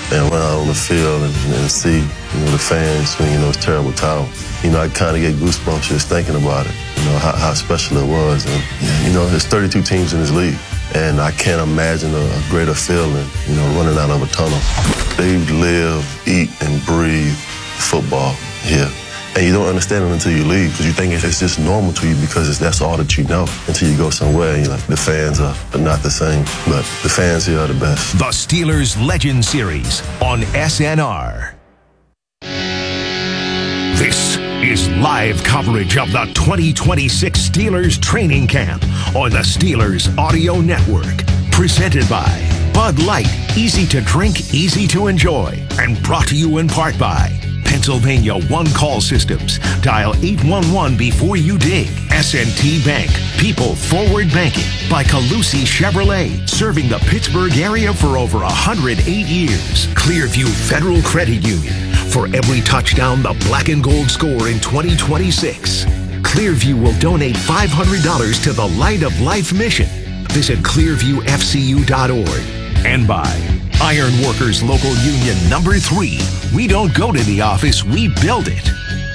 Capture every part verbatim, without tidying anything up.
and run out on the field and, and see, you know, the fans swinging those terrible towels. You know, I kind of get goosebumps just thinking about it, you know, how, how special it was. And, you know, there's thirty-two teams in this league, and I can't imagine a, a greater feeling, you know, running out of a tunnel. They live, eat, and breathe football here. And you don't understand it until you leave, because you think it's just normal to you because it's, that's all that you know, until you go somewhere and you're like, the fans are, are not the same, but the fans here are the best. The Steelers Legend Series on S N R. This is live coverage of the twenty twenty-six Steelers training camp on the Steelers Audio Network. Presented by Bud Light, easy to drink, easy to enjoy. And brought to you in part by Pennsylvania One Call Systems. Dial eight one one before you dig. S N T Bank. People Forward Banking. By Calusi Chevrolet. Serving the Pittsburgh area for over one hundred eight years. Clearview Federal Credit Union. For every touchdown the black and gold score in twenty twenty-six. Clearview will donate five hundred dollars to the Light of Life mission. Visit clearview f c u dot org. And by Iron Workers Local Union number three. We don't go to the office, we build it.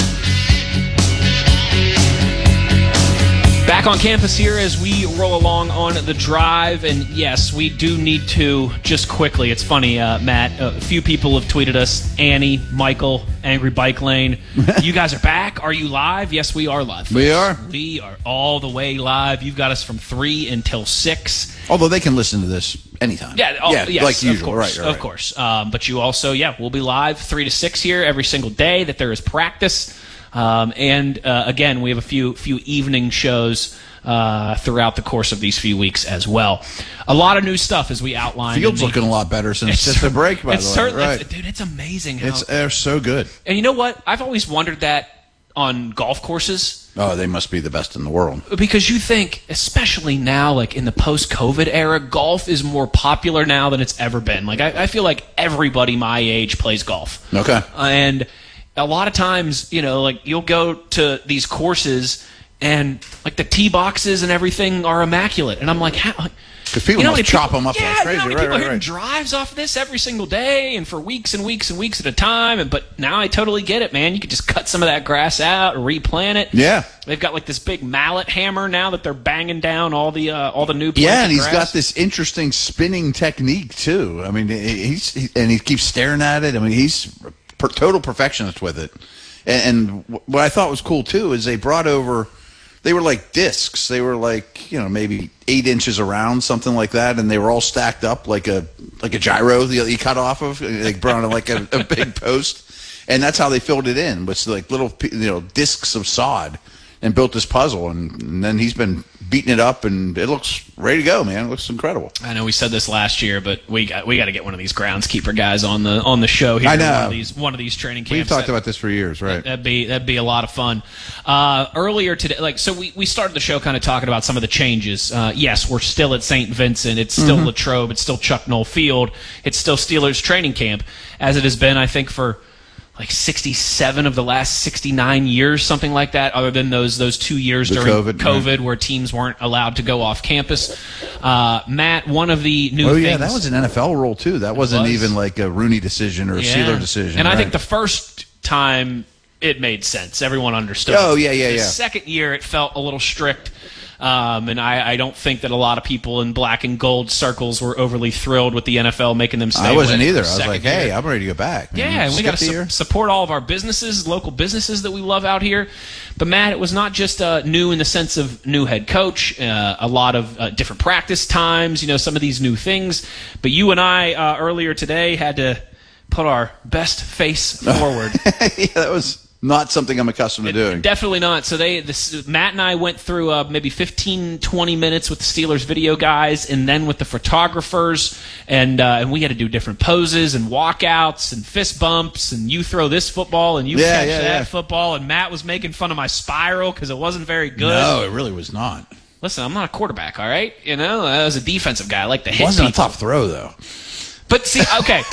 Back on campus here as we roll along on the drive, and yes, we do need to, just quickly, it's funny, uh, Matt, a few people have tweeted us, Annie, Michael, Angry Bike Lane, you guys are back, are you live? Yes, we are live. We are. We are all the way live. You've got us from three until six. Although they can listen to this anytime. Yeah, oh, yeah yes, like usual. Of course, right, right, of course. Um, but you also, yeah, we'll be live three to six here every single day that there is practice. Um, and uh, again, we have a few few evening shows uh, throughout the course of these few weeks as well. A lot of new stuff as we outlined. Field's the, looking a lot better since just the break, by it's the way. Certainly, right. it's, dude, it's amazing. How, it's they're so good. And you know what? I've always wondered that on golf courses. Oh, they must be the best in the world. Because you think, especially now, like in the post-COVID era, golf is more popular now than it's ever been. Like I, I feel like everybody my age plays golf. Okay. And a lot of times, you know, like you'll go to these courses and like the tee boxes and everything are immaculate. And I'm like, how? Because people you know must chop people, them up yeah, like crazy. You know how many right, people right, are hitting right. drives off of this every single day and for weeks and weeks and weeks at a time. And but now I totally get it, man. You could just cut some of that grass out and replant it. Yeah. They've got like this big mallet hammer now that they're banging down all the uh, all the new planted Yeah, and he's grass. got this interesting spinning technique too. I mean, he's he, and he keeps staring at it. I mean, he's per, total perfectionist with it. And, and what I thought was cool too is they brought over. They were like discs. They were like, you know, maybe eight inches around, something like that, and they were all stacked up like a like a gyro that you cut off of. They brought on like a, a big post, and that's how they filled it in with like little, you know, discs of sod, and built this puzzle. And, and then he's been beating it up, and it looks ready to go, man. It looks incredible. I know we said this last year, but we got we got to get one of these groundskeeper guys on the on the show here. I know. One of these one of these training camps. We've talked that, about this for years, right? That'd be that'd be a lot of fun. Uh, earlier today, like so, we, we started the show kind of talking about some of the changes. Uh, yes, we're still at Saint Vincent. It's still mm-hmm. Latrobe. It's still Chuck Noll Field. It's still Steelers training camp, as it has been, I think, for like sixty-seven of the last sixty-nine years, something like that, other than those those two years the during COVID, COVID right. where teams weren't allowed to go off campus. Uh, Matt, one of the new oh, things... Oh, yeah, that was an N F L rule, too. That wasn't was. even like a Rooney decision or a yeah. Sealer decision. And right? I think the first time it made sense. Everyone understood. Oh, yeah, yeah, the yeah. The second year it felt a little strict. Um, and I, I don't think that a lot of people in black and gold circles were overly thrilled with the N F L making them stay. I wasn't away either. for I was like, year. hey, I'm ready to go back. Yeah, and we got to su- support all of our businesses, local businesses that we love out here. But, Matt, it was not just uh, new in the sense of new head coach, uh, a lot of uh, different practice times, you know, some of these new things. But you and I uh, earlier today had to put our best face forward. Yeah, that was not something I'm accustomed to doing. Definitely not. So they, this, Matt and I went through uh, maybe fifteen, twenty minutes with the Steelers video guys and then with the photographers, and uh, and we had to do different poses and walkouts and fist bumps, and you throw this football and you yeah, catch yeah, that yeah. football, and Matt was making fun of my spiral because it wasn't very good. No, it really was not. Listen, I'm not a quarterback, all right? You know, I was a defensive guy. I like to hit It wasn't people. a tough throw, though. But see, okay,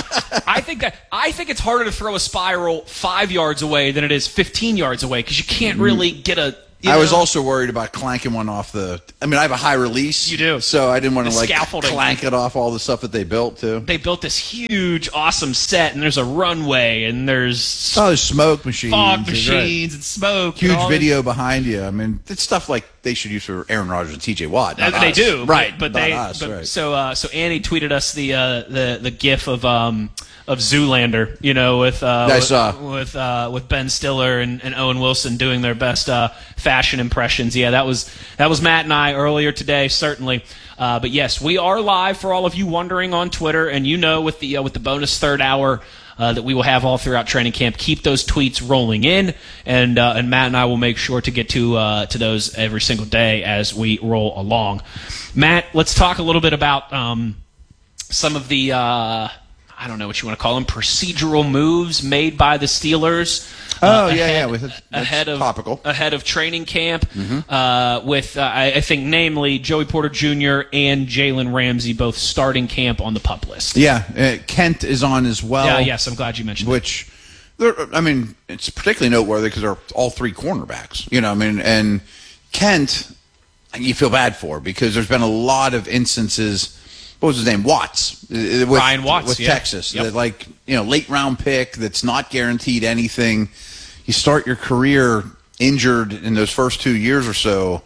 I think that I think it's harder to throw a spiral five yards away than it is fifteen yards away because you can't really get a You I was know? also worried about clanking one off the. I mean, I have a high release. You do. So I didn't want to The like scaffolding. clank it off all the stuff that they built too. They built this huge, awesome set, and there's a runway, and there's Oh, there's smoke machines, fog There's, right, machines and smoke. huge and all this- video behind you. I mean, it's stuff like they should use for Aaron Rodgers and T J Watt. not Uh, they us. do, right? But, but not they, us, but, right. so uh, so Annie tweeted us the uh, the the GIF of um of Zoolander, you know, with uh, I with saw. with, uh, with Ben Stiller and, and Owen Wilson doing their best uh, fashion impressions. Yeah, that was that was Matt and I earlier today, certainly. Uh, but yes, we are live for all of you wondering on Twitter, and you know, with the uh, with the bonus third hour. Uh, that we will have all throughout training camp. Keep those tweets rolling in, and uh, and Matt and I will make sure to get to uh, to those every single day as we roll along. Matt, let's talk a little bit about um, some of the uh, I don't know what you want to call them, procedural moves made by the Steelers. Oh, uh, yeah, ahead, yeah, with it- that's ahead of topical. ahead of training camp, uh, with uh, I, I think namely Joey Porter Junior and Jalen Ramsey both starting camp on the PUP list. Yeah, uh, Kent is on as well. Yeah, yes, I'm glad you mentioned that. Which, they're- I mean, it's particularly noteworthy because they're all three cornerbacks. You know, I mean, and Kent, you feel bad for because there's been a lot of instances. What was his name? Watts. uh, With, Ryan Watts, with yeah. Texas. Yep. That, like, you know, late round pick that's not guaranteed anything. You start your career injured in those first two years or so.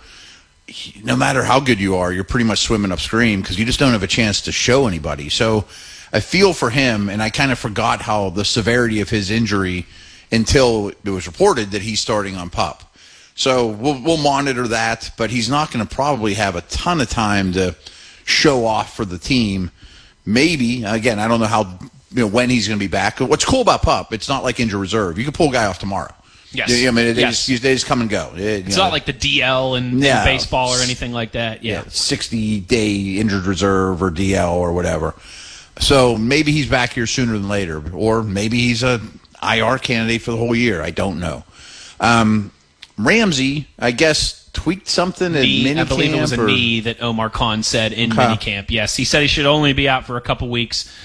No matter how good you are, you're pretty much swimming upstream because you just don't have a chance to show anybody. So I feel for him, and I kind of forgot how the severity of his injury until it was reported that he's starting on PUP. So we'll, we'll monitor that, but he's not going to probably have a ton of time to show off for the team. Maybe, again, I don't know how, you know, when he's going to be back. What's cool about PUP, it's not like injured reserve. You can pull a guy off tomorrow. Yes. I mean, it, Yes. they, just, they just come and go. It, It's you know, not like the D L in, No. in baseball or anything like that. Yeah. sixty-day injured reserve or D L or whatever. So maybe he's back here sooner than later, or maybe he's a I R candidate for the whole year. I don't know. Um, Ramsey, I guess, tweaked something at Knee, minicamp. I believe it was a or- knee that Omar Khan said in Okay. minicamp. Yes, he said he should only be out for a couple weeks.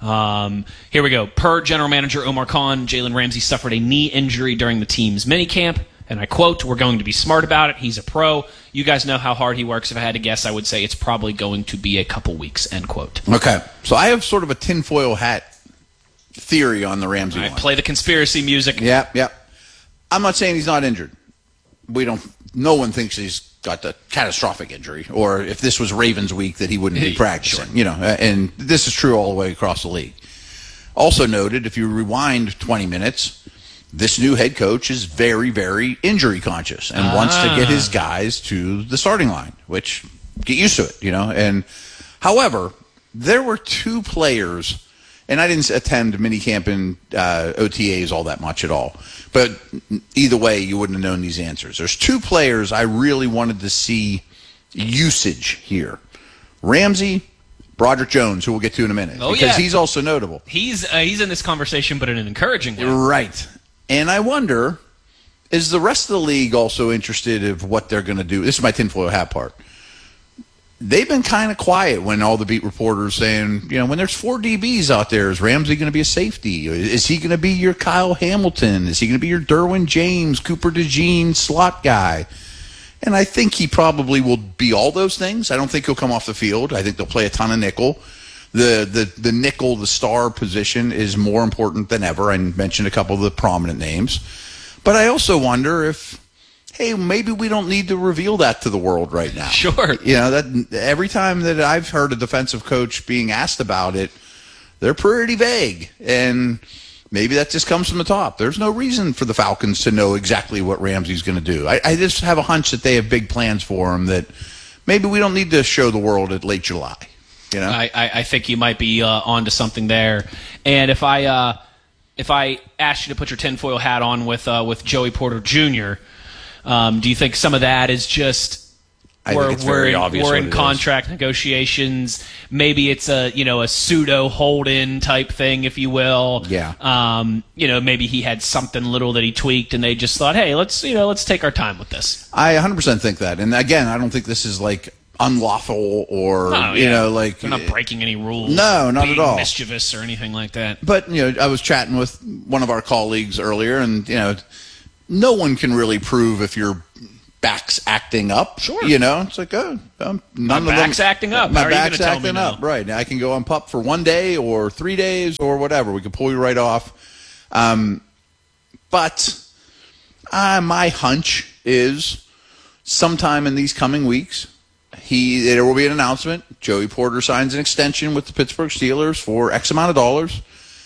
Um, here we go. Per general manager Omar Khan, Jalen Ramsey suffered a knee injury during the team's minicamp. And I quote, "We're going to be smart about it. He's a pro. You guys know how hard he works. If I had to guess, I would say it's probably going to be a couple weeks," end quote. Okay, so I have sort of a tinfoil hat theory on the Ramsey All right, one. play the conspiracy music. Yep, yep. I'm not saying he's not injured. We don't. No one thinks he's got the catastrophic injury, or if this was Ravens week, that he wouldn't be Hey, practicing. sure. You know, and this is true all the way across the league. Also noted, if you rewind twenty minutes, this new head coach is very, very injury conscious and wants to get his guys to the starting line, which get used to it, you know. And however, there were two players, and I didn't attend minicamp and uh, O T As all that much at all, but either way, you wouldn't have known these answers. There's two players I really wanted to see usage here: Ramsey, Broderick Jones, who we'll get to in a minute, Oh, because yeah. he's also notable. He's uh, he's in this conversation, but in an encouraging way. Right. And I wonder, is the rest of the league also interested in what they're going to do? This is my tinfoil hat part. They've been kind of quiet when all the beat reporters saying, you know, when there's four D Bs out there, is Ramsey going to be a safety? Is he going to be your Kyle Hamilton? Is he going to be your Derwin James, Cooper DeJean slot guy? And I think he probably will be all those things. I don't think he'll come off the field. I think they'll play a ton of nickel. The, the the nickel, the star position is more important than ever. I mentioned a couple of the prominent names. But I also wonder if, hey, maybe we don't need to reveal that to the world right now. Sure. You know, that every time that I've heard a defensive coach being asked about it, they're pretty vague. And maybe that just comes from the top. There's no reason for the Falcons to know exactly what Ramsey's going to do. I, I just have a hunch that they have big plans for him that maybe we don't need to show the world at late July. You know? I, I, I think you might be uh, onto something there. And if I uh, if I asked you to put your tinfoil hat on with uh, with Joey Porter Junior, um, do you think some of that is just I we're, think it's we're very in, obvious we're what in it is. contract negotiations? Maybe it's a you know a pseudo hold-in type thing, if you will. Yeah. Um, you know, maybe he had something little that he tweaked, and they just thought, hey, let's you know let's take our time with this. I one hundred percent think that. And again, I don't think this is like unlawful or, No, you yeah. know, like. They're not breaking any rules. No, not being at all. mischievous or anything like that. But, you know, I was chatting with one of our colleagues earlier, and, you know, no one can really prove if you're back's acting up. Sure. You know, it's like, oh, um, none My of back's them, acting up. My How are you back's gonna tell me acting no? up. Right. Now I can go on pup for one day or three days or whatever. We can pull you right off. Um, but uh, my hunch is sometime in these coming weeks, he there will be an announcement. Joey Porter signs an extension with the Pittsburgh Steelers for X amount of dollars,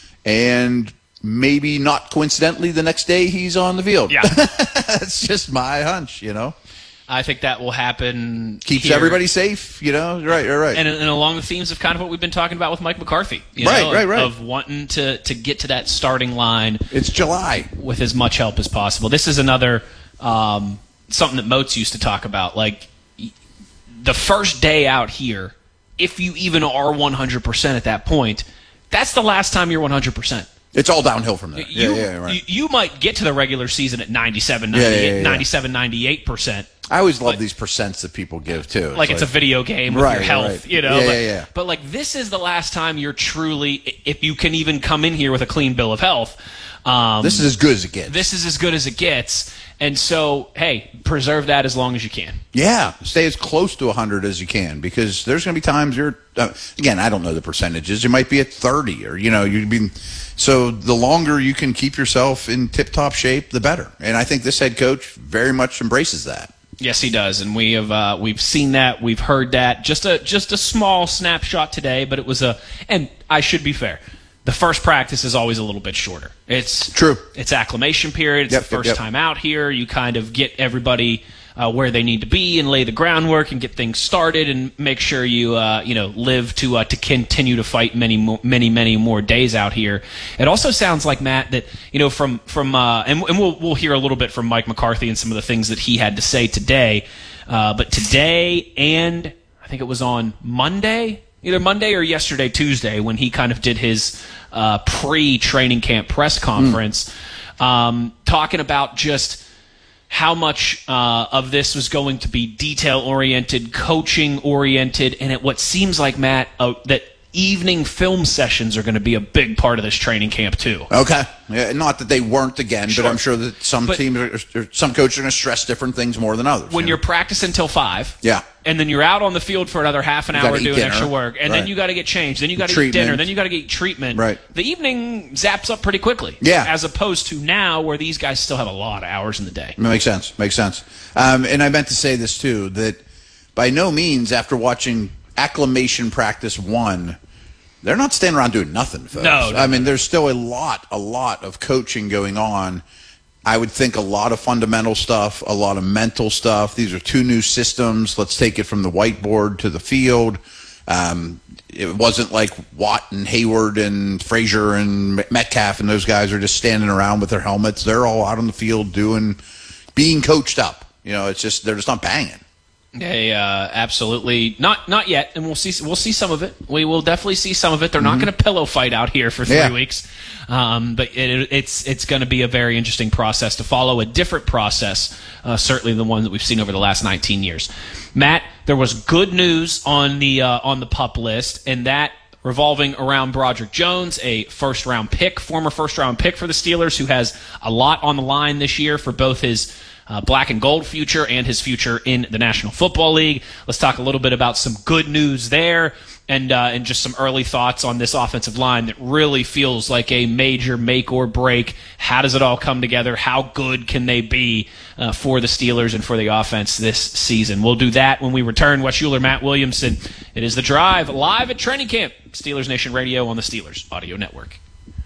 and maybe not coincidentally the next day he's on the field. Yeah. That's just my hunch, you know. I think that will happen. Keeps here. everybody safe, you know. Right, right, right. And, and along the themes of kind of what we've been talking about with Mike McCarthy. You Right, know, right, of, right. Of wanting to, to get to that starting line It's July. with as much help as possible. This is another um, something that Moats used to talk about. Like, y- the first day out here, if you even are one hundred percent at that point, that's the last time you're one hundred percent. It's all downhill from there. You, yeah, yeah, right. you, you might get to the regular season at ninety-seven, Yeah, yeah, ninety-eight, yeah, yeah. ninety-seven, ninety-eight percent. I always love but- these percents that people give too. Like it's a video game with Right, your health, right. you know. Yeah, but, yeah, yeah. but like this is the last time you're truly, if you can even come in here with a clean bill of health. Um, This is as good as it gets. this is as good as it gets, and so hey, preserve that as long as you can. Yeah, stay as close to one hundred as you can, because there's going to be times you're, uh, again, I don't know the percentages. You might be at thirty, or, you know, you'd be, so the longer you can keep yourself in tip-top shape, the better. And I think this head coach very much embraces that. Yes, he does, and we have uh, we've seen that, we've heard that. Just a just a small snapshot today, but it was a. And I should be fair, the first practice is always a little bit shorter. It's True. It's acclimation period. It's Yep, the first yep, yep. time out here. You kind of get everybody uh, where they need to be and lay the groundwork and get things started and make sure you uh, you know live to uh, to continue to fight many mo- many many more days out here. It also sounds like, Matt, that you know from from uh, and, and we'll we'll hear a little bit from Mike McCarthy and some of the things that he had to say today. Uh, but today and I think it was on Monday, either Monday or yesterday, Tuesday, when he kind of did his uh, pre-training camp press conference, mm. um, talking about just how much uh, of this was going to be detail-oriented, coaching-oriented, and at what seems like, Matt, uh, that evening film sessions are going to be a big part of this training camp too. Okay. Yeah, not that they weren't again, Sure. but I'm sure that some But- teams, are, or some coaches are going to stress different things more than others. When you you're know? practicing till five, Yeah. and then you're out on the field for another half an You hour gotta eat doing dinner. extra work, and then Right. you got to get changed, then you got to eat Treatment. dinner, then you got to get treatment. Right. The evening zaps up pretty quickly. Yeah. As opposed to now, where these guys still have a lot of hours in the day. Makes sense. Makes sense. Um, and I meant to say this too, that by no means, after watching acclimation practice one, they're not standing around doing nothing, folks. No, no, I mean, there's still a lot, a lot of coaching going on. I would think a lot of fundamental stuff, a lot of mental stuff. These are two new systems. Let's take it from the whiteboard to the field. Um, it wasn't like Watt and Hayward and Frazier and Metcalf and those guys are just standing around with their helmets. They're all out on the field doing, being coached up. You know, it's just, they're just not banging. They uh, absolutely not not yet, and we'll see we'll see some of it. We will definitely see some of it. They're not going to pillow fight out here for three Yeah. weeks, um, but it, it's it's going to be a very interesting process to follow. A different process, uh, certainly the one that we've seen over the last nineteen years. Matt, there was good news on the uh, on the PUP list, and that revolving around Broderick Jones, a first round pick, former first round pick for the Steelers, who has a lot on the line this year for both his Uh, black and gold future and his future in the National Football League. Let's talk a little bit about some good news there and uh, and just some early thoughts on this offensive line that really feels like a major make or break. How does it all come together? How good can they be uh, for the Steelers and for the offense this season? We'll do that when we return. Wes Schuler, Matt Williamson. It is The Drive, live at training camp. Steelers Nation Radio on the Steelers Audio Network.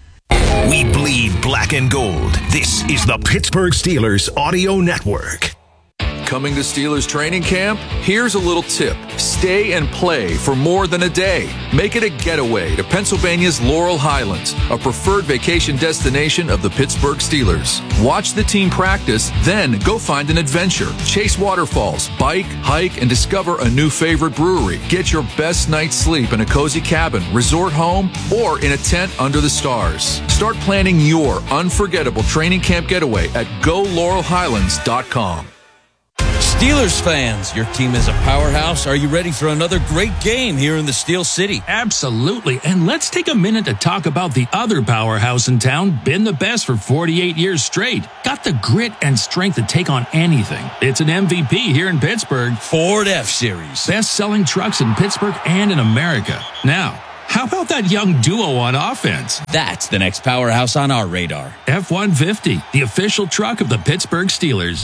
We bleed black and gold. This is the Pittsburgh Steelers Audio Network. Coming to Steelers training camp? Here's a little tip. Stay and play for more than a day. Make it a getaway to Pennsylvania's Laurel Highlands, a preferred vacation destination of the Pittsburgh Steelers. Watch the team practice, then go find an adventure. Chase waterfalls, bike, hike, and discover a new favorite brewery. Get your best night's sleep in a cozy cabin, resort home, or in a tent under the stars. Start planning your unforgettable training camp getaway at go laurel highlands dot com. Steelers fans, your team is a powerhouse. Are you ready for another great game here in the Steel City? Absolutely. And let's take a minute to talk about the other powerhouse in town, been the best for forty-eight years straight. Got the grit and strength to take on anything. It's an M V P here in Pittsburgh. Ford F-Series. Best-selling trucks in Pittsburgh and in America. Now, how about that young duo on offense? That's the next powerhouse on our radar. F one fifty, the official truck of the Pittsburgh Steelers.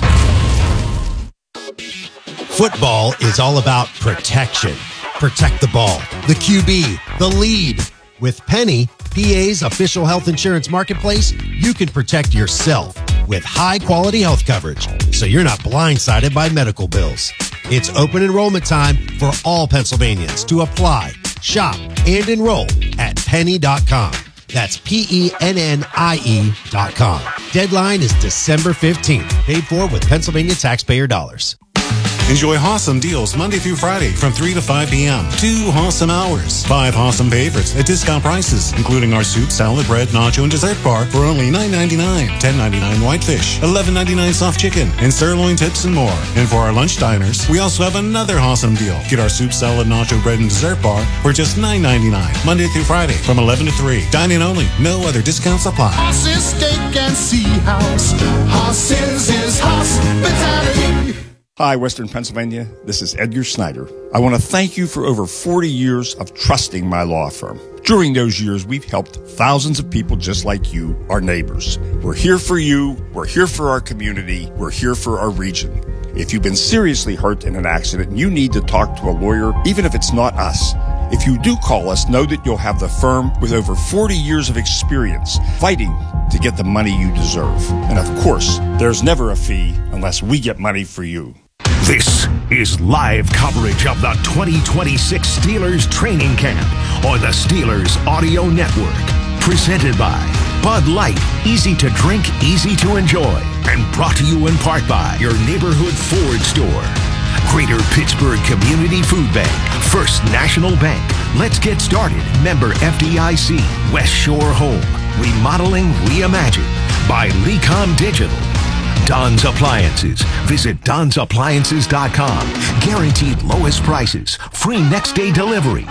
Football is all about protection. Protect the ball, the Q B, the lead. With Penny, P A's official health insurance marketplace, you can protect yourself with high-quality health coverage, so you're not blindsided by medical bills. It's open enrollment time for all Pennsylvanians to apply, shop, and enroll at penny dot com. That's P E N N I E dot com. Deadline is December fifteenth. Paid for with Pennsylvania taxpayer dollars. Enjoy awesome deals Monday through Friday from three to five p.m. Two awesome hours. Five awesome favorites at discount prices, including our soup, salad, bread, nacho, and dessert bar for only nine ninety-nine, ten ninety-nine whitefish, eleven ninety-nine soft chicken, and sirloin tips and more. And for our lunch diners, we also have another awesome deal. Get our soup, salad, nacho, bread, and dessert bar for just nine ninety-nine, Monday through Friday from eleven to three. Dine-in only. No other discounts apply. Hoss's Steak and Sea House. Hoss's is hospitality. Hi, Western Pennsylvania. This is Edgar Snyder. I want to thank you for over forty years of trusting my law firm. During those years, we've helped thousands of people just like you, our neighbors. We're here for you. We're here for our community. We're here for our region. If you've been seriously hurt in an accident and you need to talk to a lawyer, even if it's not us, if you do call us, know that you'll have the firm with over forty years of experience fighting to get the money you deserve. And of course, there's never a fee unless we get money for you. This is live coverage of the twenty twenty-six Steelers training camp on the Steelers Audio Network. Presented by Bud Light, easy to drink, easy to enjoy. And brought to you in part by your neighborhood Ford store. Greater Pittsburgh Community Food Bank, First National Bank. Let's get started. Member F D I C, West Shore Home. Remodeling Reimagined by Lecom Digital. Don's Appliances. Visit dons appliances dot com. Guaranteed lowest prices. Free next day delivery.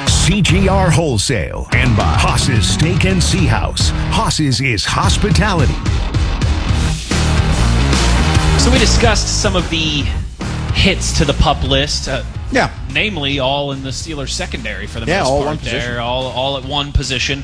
C G R Wholesale. And by Hoss's Steak and Sea House. Hoss's is hospitality. So we discussed some of the hits to the PUP list. Uh, yeah. Namely, all in the Steelers secondary for the yeah, most all part one there. position. All, all at one position.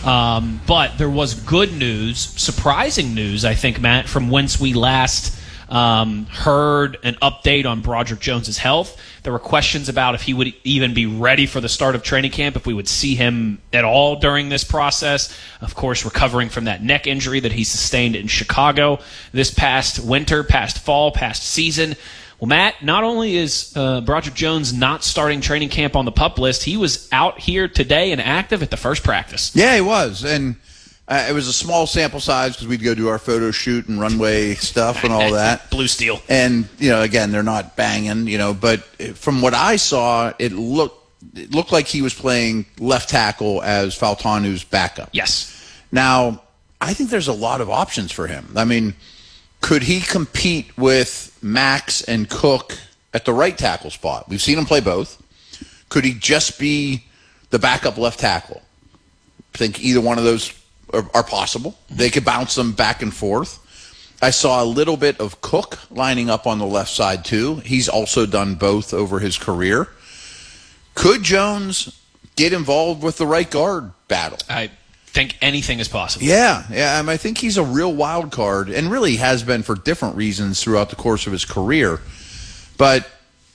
Um, but there was good news, surprising news, I think, Matt, from whence we last um, heard an update on Broderick Jones's health. There were questions about if he would even be ready for the start of training camp, if we would see him at all during this process. Of course, recovering from that neck injury that he sustained in Chicago this past winter, past fall, past season. Well, Matt, not only is uh, Broderick Jones not starting training camp on the PUP list, he was out here today and active at the first practice. Yeah, he was. And uh, it was a small sample size because we'd go do our photo shoot and runway stuff and all that. Blue steel. And, you know, again, they're not banging, you know, but from what I saw, it looked, it looked like he was playing left tackle as Faltanu's backup. Yes. Now, I think there's a lot of options for him. I mean, could he compete with Max and Cook at the right tackle spot? We've seen him play both. Could he just be the backup left tackle? I think either one of those are, are possible. They could bounce them back and forth. I saw a little bit of Cook lining up on the left side too. He's also done both over his career. Could Jones get involved with the right guard battle? I think anything is possible. Yeah, yeah. I, mean, I think he's a real wild card, and really has been for different reasons throughout the course of his career. But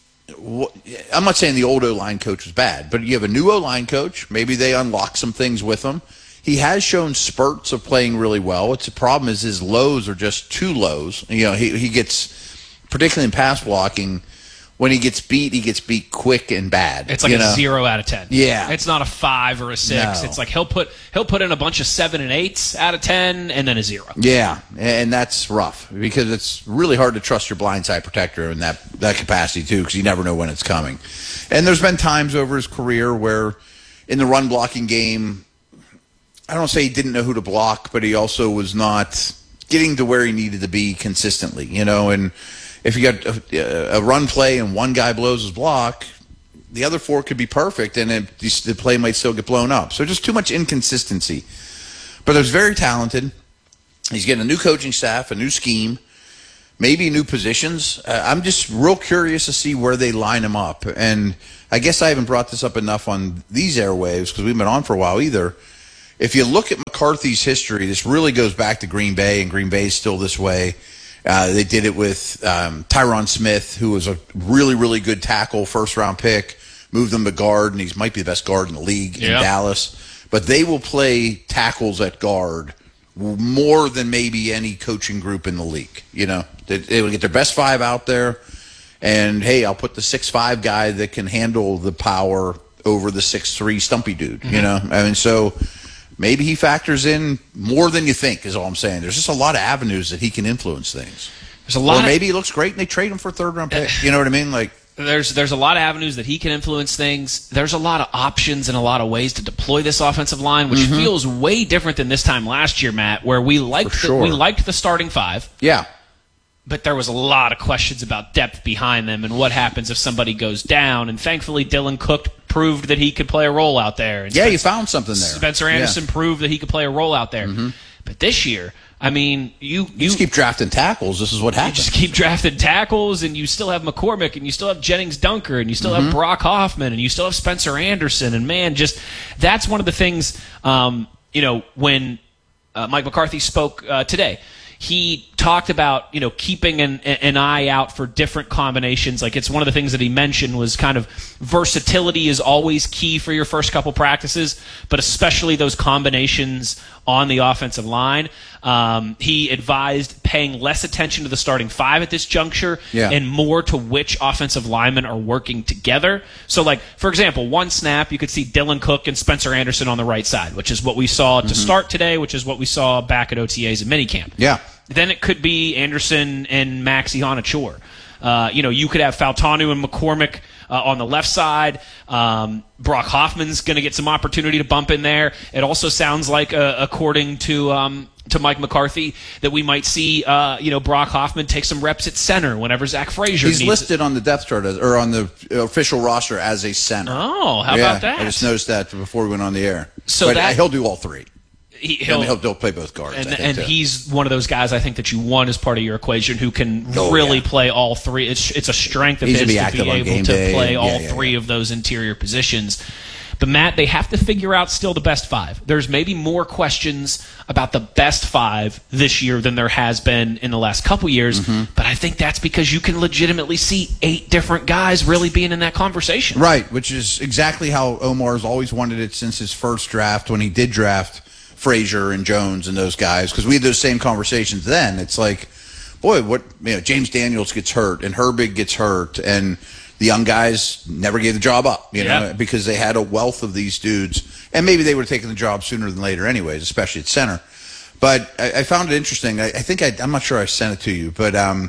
wh- I'm not saying the old O-line coach was bad, but you have a new O-line coach. Maybe they unlock some things with him. He has shown spurts of playing really well. It's the problem is his lows are just too lows. You know, he he gets, particularly in pass blocking, when he gets beat, he gets beat quick and bad. It's like you a know? zero out of ten. Yeah. It's not a five or a six. No. It's like he'll put he'll put in a bunch of seven and eights out of ten and then a zero. Yeah, and that's rough because it's really hard to trust your blindside protector in that, that capacity too, because you never know when it's coming. And there's been times over his career where in the run blocking game, I don't say he didn't know who to block, but he also was not getting to where he needed to be consistently, you know, and if you got a, a run play and one guy blows his block, the other four could be perfect, and it, the play might still get blown up. So just too much inconsistency. But he's very talented. He's getting a new coaching staff, a new scheme, maybe new positions. Uh, I'm just real curious to see where they line him up. And I guess I haven't brought this up enough on these airwaves because we've been on for a while either. If you look at McCarthy's history, this really goes back to Green Bay, and Green Bay is still this way. Uh, they did it with um, Tyron Smith, who was a really, really good tackle, first-round pick, moved him to guard, and he might be the best guard in the league yeah. in Dallas. But they will play tackles at guard more than maybe any coaching group in the league. You know, they, they will get their best five out there, and, hey, I'll put the six five guy that can handle the power over the six three stumpy dude, mm-hmm. you know? I mean, so maybe he factors in more than you think is all I'm saying. There's just a lot of avenues that he can influence things. There's a lot or of, maybe he looks great and they trade him for a third-round pick. You know what I mean? Like, There's there's a lot of avenues that he can influence things. There's a lot of options and a lot of ways to deploy this offensive line, which mm-hmm. feels way different than this time last year, Matt, where we liked the, sure. we liked the starting five. Yeah. But there was a lot of questions about depth behind them and what happens if somebody goes down. And thankfully, Dylan Cook proved that he could play a role out there. And yeah, Spencer, you found something there. Spencer Anderson yeah. proved that he could play a role out there. Mm-hmm. But this year, I mean, you, you, you just keep drafting tackles. This is what happens. You just keep drafting tackles, and you still have McCormick, and you still have Jennings Dunker, and you still mm-hmm. have Brock Hoffman, and you still have Spencer Anderson. And, man, just that's one of the things, um, you know, when uh, Mike McCarthy spoke uh, today, he talked about, you know, keeping an, an eye out for different combinations. Like, it's one of the things that he mentioned was kind of versatility is always key for your first couple practices, but especially those combinations on the offensive line. Um, he advised paying less attention to the starting five at this juncture yeah. and more to which offensive linemen are working together. So, like, for example, one snap, you could see Dylan Cook and Spencer Anderson on the right side, which is what we saw to mm-hmm. start today, which is what we saw back at O T As and minicamp. Yeah. Then it could be Anderson and Maxi Honachor. Uh, you know, you could have Faltanu and McCormick uh, on the left side. Um, Brock Hoffman's going to get some opportunity to bump in there. It also sounds like, uh, according to um, to Mike McCarthy, that we might see uh, you know Brock Hoffman take some reps at center whenever Zach Frazier He's needs listed on the depth chart as, or on the official roster as a center. Oh, how yeah, about that? I just noticed that before we went on the air. So but that, he'll do all three. He, he'll, I mean, he'll, he'll play both guards. And, I think, and too. he's one of those guys I think that you want as part of your equation who can oh, really yeah. play all three. It's it's a strength of He's his to be, to be able to play and, all yeah, yeah, three yeah. of those interior positions. But, Matt, they have to figure out still the best five. There's maybe more questions about the best five this year than there has been in the last couple years, mm-hmm. but I think that's because you can legitimately see eight different guys really being in that conversation. Right, which is exactly how Omar's always wanted it since his first draft when he did draft Frazier and Jones and those guys, because we had those same conversations then. It's like, boy, what you know, James Daniels gets hurt and Herbig gets hurt, and the young guys never gave the job up, you know, yeah. because they had a wealth of these dudes, and maybe they would have taken the job sooner than later, anyways, especially at center. But I, I found it interesting. I, I think I, I'm not sure I sent it to you, but um,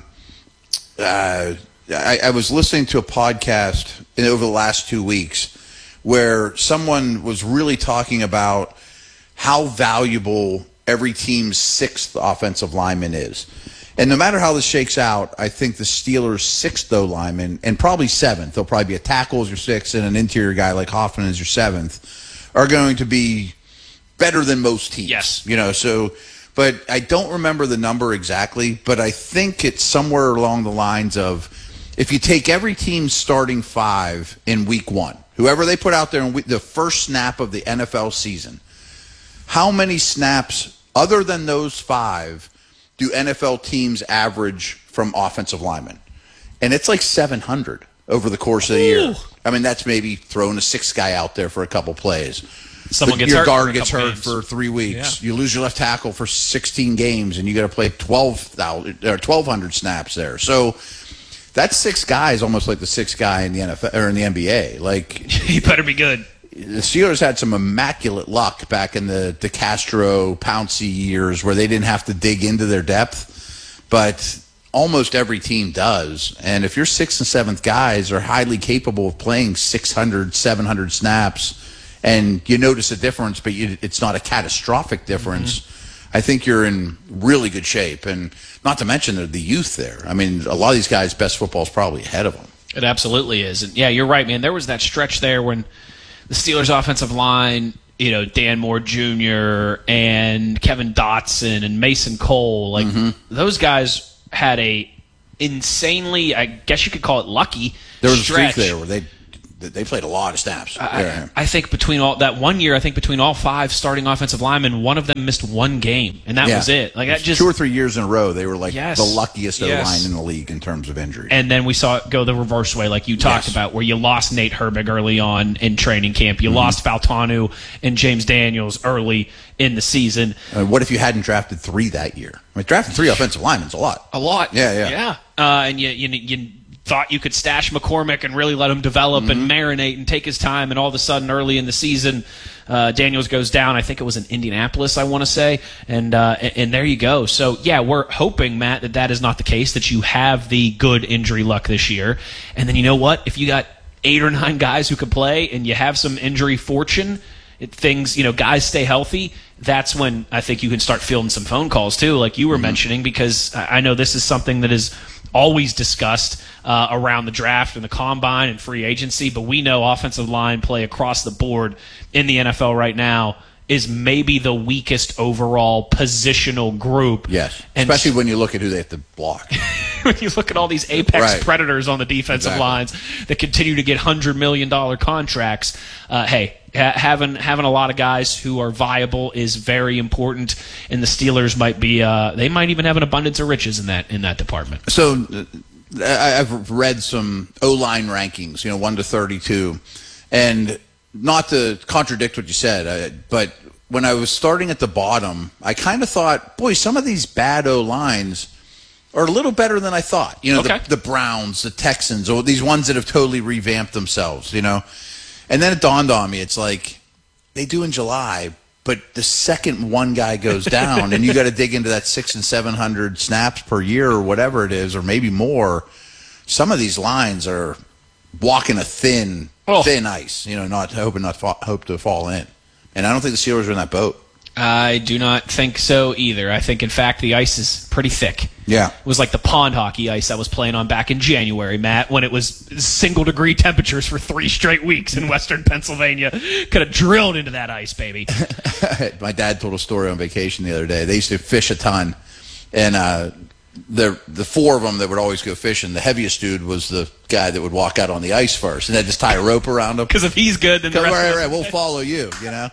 uh, I, I was listening to a podcast in, over the last two weeks where someone was really talking about how valuable every team's sixth offensive lineman is. And no matter how this shakes out, I think the Steelers' sixth, though, lineman, and probably seventh, they'll probably be a tackle as your sixth and an interior guy like Hoffman as your seventh, are going to be better than most teams. Yes. You know, so, but I don't remember the number exactly, but I think it's somewhere along the lines of if you take every team's starting five in week one, whoever they put out there in week, the first snap of the N F L season, how many snaps other than those five do N F L teams average from offensive linemen? And it's like seven hundred over the course of the Ooh. year. I mean, that's maybe throwing a sixth guy out there for a couple plays. Someone but gets your hurt guard for a gets couple hurt games. for three weeks. Yeah. You lose your left tackle for sixteen games, and you got to play twelve thousand or twelve hundred snaps there. So that's six guys, almost like the sixth guy in the N F L or in the N B A. Like, he better be good. The Steelers had some immaculate luck back in the DeCastro, Pouncey years where they didn't have to dig into their depth, but almost every team does. And if your sixth and seventh guys are highly capable of playing six hundred, seven hundred snaps, and you notice a difference, but you, it's not a catastrophic difference, mm-hmm. I think you're in really good shape. And not to mention the, the youth there. I mean, a lot of these guys' best football is probably ahead of them. It absolutely is. And yeah, you're right, man. There was that stretch there when the Steelers' offensive line, you know, Dan Moore Junior and Kevin Dotson and Mason Cole, like mm-hmm. those guys had a insanely, I guess you could call it lucky, there was stretch. a streak there where they they played a lot of snaps. I, yeah. I think between all that one year, I think between all five starting offensive linemen, one of them missed one game, and that yeah. was it. Like that just two or three years in a row, they were like yes. the luckiest yes. O-line in the league in terms of injury. And then we saw it go the reverse way, like you talked yes. about, where you lost Nate Herbig early on in training camp, you mm-hmm. lost Faltanu and James Daniels early in the season. Uh, what if you hadn't drafted three that year? I mean, drafting three offensive linemen is a lot. A lot. Yeah, yeah, yeah. Uh, and you, you, you thought you could stash McCormick and really let him develop mm-hmm. and marinate and take his time, and all of a sudden early in the season, uh, Daniels goes down. I think it was in Indianapolis, I want to say, and uh, and there you go. So yeah, we're hoping, Matt, that that is not the case, that you have the good injury luck this year, and then you know what? If you got eight or nine guys who can play and you have some injury fortune, it, things, you know, guys stay healthy, that's when I think you can start fielding some phone calls too, like you were mm-hmm. mentioning, because I know this is something that is always discussed uh, around the draft and the combine and free agency, but we know offensive line play across the board in the N F L right now is maybe the weakest overall positional group. Yes, and especially when you look at who they have to block. When you look at all these apex right. predators on the defensive exactly. lines that continue to get one hundred million dollars contracts, uh, hey, ha- having having a lot of guys who are viable is very important, and the Steelers might be uh, they might even have an abundance of riches in that in that department. So uh, I've read some O-line rankings, you know, one to thirty-two, and not to contradict what you said, uh, but when I was starting at the bottom, I kind of thought, boy, some of these bad O-lines are a little better than I thought. You know, okay. the, the Browns, the Texans, or these ones that have totally revamped themselves, you know. And then it dawned on me, it's like they do in July, but the second one guy goes down and you got to dig into that six and seven hundred snaps per year or whatever it is, or maybe more, some of these lines are walking a thin, oh. thin ice, you know, not hoping not fa- hope to fall in. And I don't think the Steelers are in that boat. I do not think so either. I think, in fact, the ice is pretty thick. Yeah. It was like the pond hockey ice I was playing on back in January, Matt, when it was single-degree temperatures for three straight weeks in western Pennsylvania. Could have drilled into that ice, baby. My dad told a story on vacation the other day. They used to fish a ton, and uh, the the four of them that would always go fishing, the heaviest dude was the guy that would walk out on the ice first, and they'd just tie a rope around him. Because if he's good, then the rest right, of us... right, we'll follow you, you know?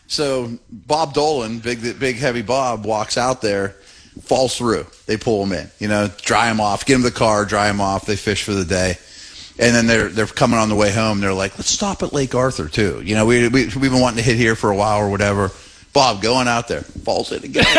So Bob Dolan, big big heavy Bob, walks out there, falls through. They pull him in, you know, dry him off, get him the car, dry him off. They fish for the day, and then they're they're coming on the way home. They're like, let's stop at Lake Arthur too. You know, we, we we've been wanting to hit here for a while or whatever. Bob going out there, falls in again,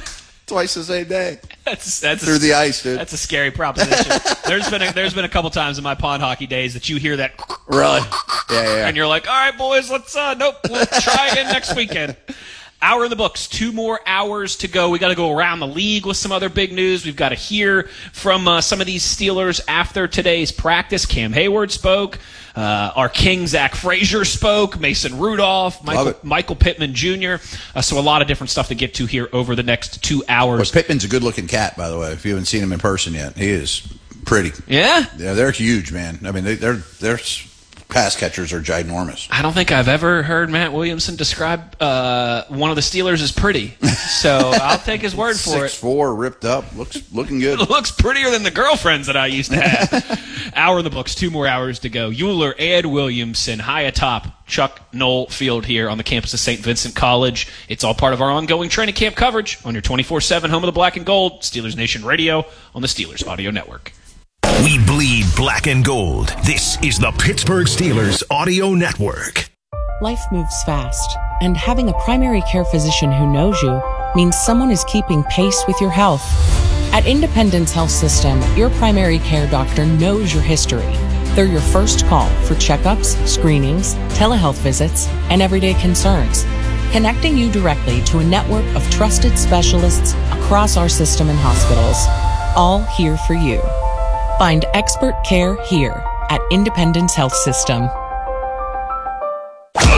twice the same day. That's that's through a, the ice, dude. That's a scary proposition. there's been a, there's been a couple times in my pond hockey days that you hear that. Really? Yeah, yeah. And you're like, all right, boys, let's uh, nope, we'll try again next weekend. Hour in the books, two more hours to go. We got to go around the league with some other big news. We've got to hear from uh, some of these Steelers after today's practice. Cam Hayward spoke. Uh, our king, Zach Frazier, spoke. Mason Rudolph, Michael, Michael Pittman Junior Uh, so a lot of different stuff to get to here over the next two hours. Well, Pittman's a good-looking cat, by the way, if you haven't seen him in person yet. He is pretty. Yeah? Yeah, they're huge, man. I mean, they, they're they're pass catchers are ginormous. I don't think I've ever heard Matt Williamson describe uh, one of the Steelers as pretty. So I'll take his word for it. six foot four, ripped up, looks looking good. It looks prettier than the girlfriends that I used to have. Hour in the books, two more hours to go. Euler, Ed Williamson, high atop Chuck Knoll Field here on the campus of Saint Vincent College. It's all part of our ongoing training camp coverage on your twenty-four seven home of the black and gold, Steelers Nation Radio on the Steelers Audio Network. We bleed black and gold. This is the Pittsburgh Steelers Audio Network. Life moves fast, and having a primary care physician who knows you means someone is keeping pace with your health. At Independence Health System, your primary care doctor knows your history. They're your first call for checkups, screenings, telehealth visits, and everyday concerns, connecting you directly to a network of trusted specialists across our system and hospitals, all here for you. Find expert care here at Independence Health System.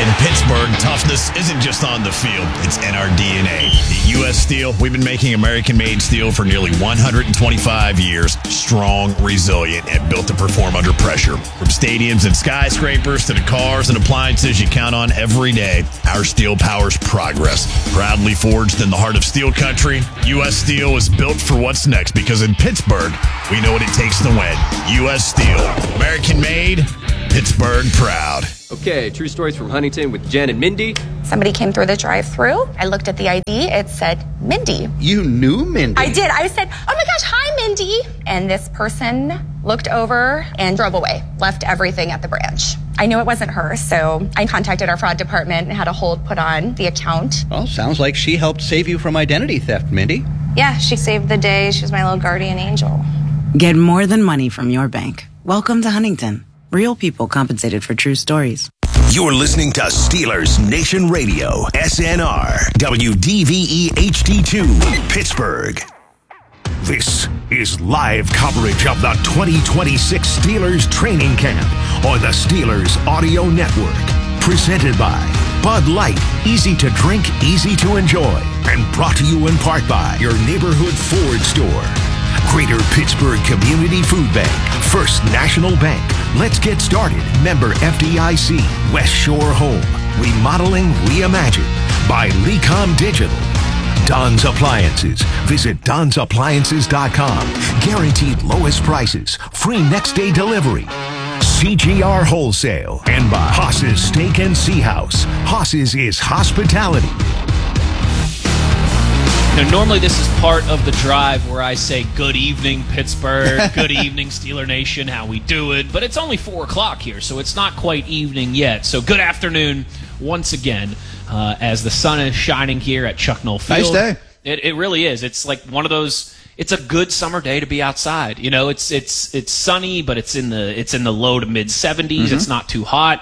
In Pittsburgh, toughness isn't just on the field, it's in our D N A. At U S Steel, we've been making American-made steel for nearly one hundred twenty-five years, strong, resilient, and built to perform under pressure. From stadiums and skyscrapers to the cars and appliances you count on every day, our steel powers progress. Proudly forged in the heart of steel country, U S Steel is built for what's next because in Pittsburgh, we know what it takes to win. U S Steel, American-made, Pittsburgh proud. Okay, true stories from Huntington with Jen and Mindy. Somebody came through the drive-thru. I looked at the I D. It said Mindy. You knew Mindy? I did. I said, oh my gosh, hi, Mindy. And this person looked over and drove away, left everything at the branch. I knew it wasn't her, so I contacted our fraud department and had a hold put on the account. Well, sounds like she helped save you from identity theft, Mindy. Yeah, she saved the day. She was my little guardian angel. Get more than money from your bank. Welcome to Huntington. Real people compensated for true stories. You're listening to Steelers Nation Radio, S N R, W D V E H D two, Pittsburgh. This is live coverage of the twenty twenty-six Steelers training camp on the Steelers Audio Network. Presented by Bud Light, easy to drink, easy to enjoy. And brought to you in part by your neighborhood Ford store. Greater Pittsburgh Community Food Bank, First National Bank. Let's get started. Member F D I C, West Shore Home. Remodeling Reimagined by Lecom Digital. Don's Appliances. Visit dons appliances dot com. Guaranteed lowest prices. Free next day delivery. C G R Wholesale. And by Haas's Steak and Sea House. Haas's is hospitality. Now, normally this is part of the drive where I say, good evening, Pittsburgh, good evening, Steeler Nation, how we doing? But it's only four o'clock here, so it's not quite evening yet. So good afternoon once again uh, as the sun is shining here at Chuck Noll Field. Nice day. It, it really is. It's like one of those, it's a good summer day to be outside. You know, it's it's it's sunny, but it's in the it's in the low to mid seventies. Mm-hmm. It's not too hot.